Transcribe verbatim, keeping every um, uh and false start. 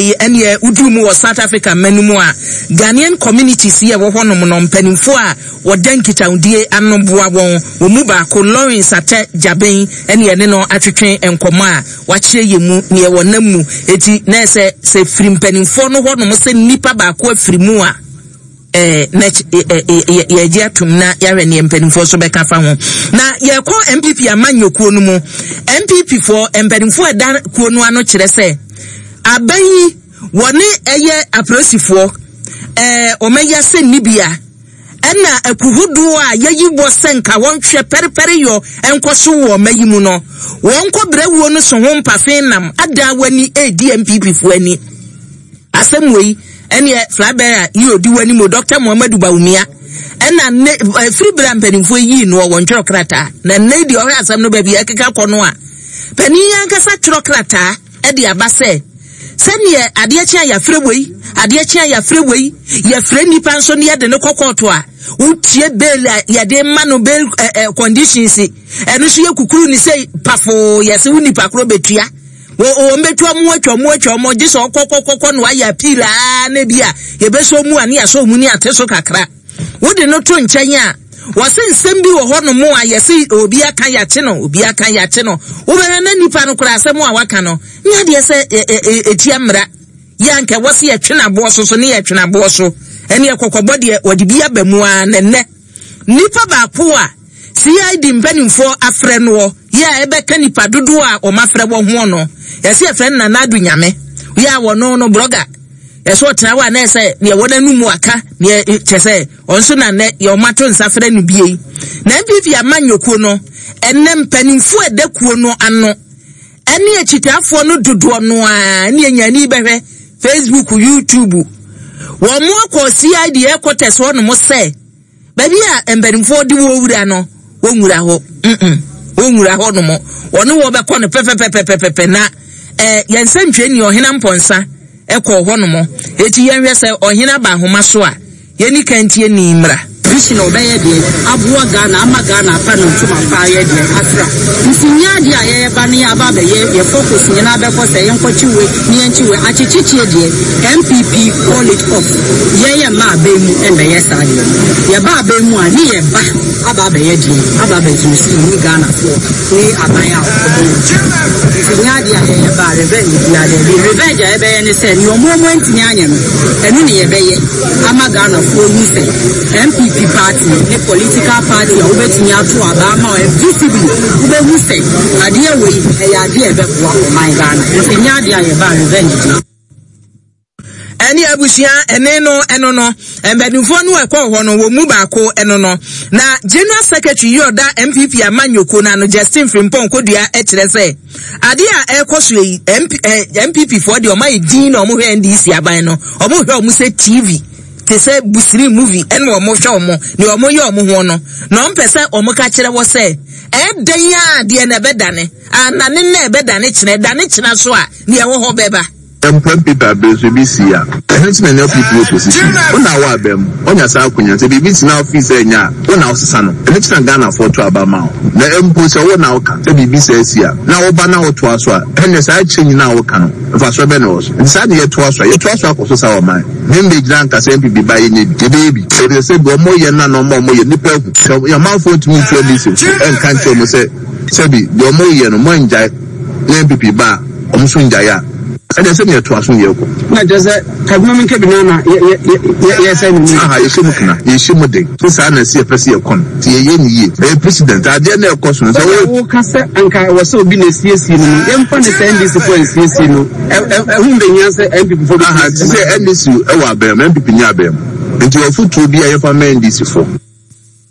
ene udumu wo South Africa manumu a Ghanaian communities ye wo honom no mpanimfo a wodan kitaudie anoboa won wo mu ba ko Lawrence Ate Jaben ene ene no atwetwe enkomo a wakyere yemu ne ye wonamu eti na se se firi mpanimfo no honom se nipa ba ko afirimu a eh net ye je atum na yawe ne mpanimfo so beka fa ho na ye ko M P P amanyokuo no mu M P P for mpanimfo eda kuo no ano kire se abayi woni eye aprosifo eh omeya se nibia ena akuhudu a yeyi bo senka wonhwe periperi yo enkoso wo mayimu no wonko brewuo no so ho mpafen nam ada wani A D M P P fo ani asemwei ene Flabera yi odi wani mo Doctor Muhammadu Bawumia ena free brand penifo yi no wonhwe krata na ne di ohwe asem no ba bi ekeka kono a pani yankasa twro krata e di abase seniye adiechi ya frewei adiechi ya frewei ya freni panso ne de ne kokoto a utie bail ya de manu bail conditions enu so yakukuru ni say pafo yesi uni pakro betua wo o metua mu atwa mu atwa mo gye so kokokoko no aya pila na bia ye beso mu ani aso mu ni ateso kakra wo de no to nchen a wose nsem bi wo hono mu a yesi obi aka ya che no obi aka ya che no wo be na nipa no kura asem a waka no nya de se etia mra yanke wose ye twena bo so so ne ye twena bo so ene ekokobɔ de wodi bia ba mu a nenne nipa ba ko a C I D mpanimfo afrɛ no ya ebe ka nipa dodo a o mafrɛ bo ho no yesi afrɛ na nadu nyame ya wo no no blogger yeso otena wa na se ne wona numu aka ne chese onso na ne ye o mato nsafrɛ no bie na M P P amanyokuo no enne mpanimfo edakuo no ano ene ekitafo no dodo no a ne nyani behwe Facebook YouTube wo mo ko C I D headquarters wo no mo se ba bia empanimfo di wo wura no wo nwura ho mm wo nwura ho no mo wono wo be ko no pepepepepepe na eh yensantwe ni ohena mponsa ekọ ho no mo eti yenhwe se ohena ba homa so a yeni kantie ni mra vision obeye de aboa Ghana ama Ghana fa no tuma pa ye de afra nsinya de a ye ba ne aba be ye ye focus ni na be ko se yen kwachiwe ni yenchiwe achichichie de M P P call it off ye ye ma be mu e be ye sa de ye ba be mu a ni ye ba aba be ye de aba be tu si ni Ghana fo ni abaya nsinya de a ye ba revenge ya de bi revenge e be ye ni se ni o moment ni anya no enu ni ye be ye ama Ghana fo ni se M P P party, the political party, obetini atu abama visibly ube wuse adie we e adie be kwa my Ghana nsenya adie ye ba revenge eni abusia ene no eno no embedufo no ekọ ho no wo mu ba ko eno no na general secretary yoda M P P amanyoko na no Justin Frimpong kodua e kire se ade a ekoso yi M P P for de o mai din na o mo hwe N D C aban no o mo hwe o mo se T V te se busiri movie ene o mo hwe o mo ne o mo ye o mo ho no no mpese o mo ka kire wo se e dan ya de na bedane anane na bedane kire dane kire so a ne e wo ho beba M P P abezo bi sia ehenti na no people opposition ona wa bem onya sa akunya se bibi na office enya ona osesa no ehenti na Ghana for to abama na empo se wona oka se bibi se sia na oba na oto aso a enne sa chenyi na oka no fa so be no so nsa de ye to aso ye to aso akoso sa o man membe giran ka se M P P ba ye ne de baby se se go mo ye na no mo mo ye nipa ku ya man for to me to this en kan che mo se se bi de mo ye no mo nja M P P ba o mo so nja ya and then send me to asun yeko na just kadmami ke binana ye ye say ni aha ye shemu kana ye shemu de so sa na se pese ye kon ti ye ye ni ye be president ade na e koso so wo ka se anka wo se obi na siesi no ye mfa ne say N D C for siesi no e hu be nya se M P P for aha ti say N D C e wa be M P P nya be nti ofutu bi ayefa N D C for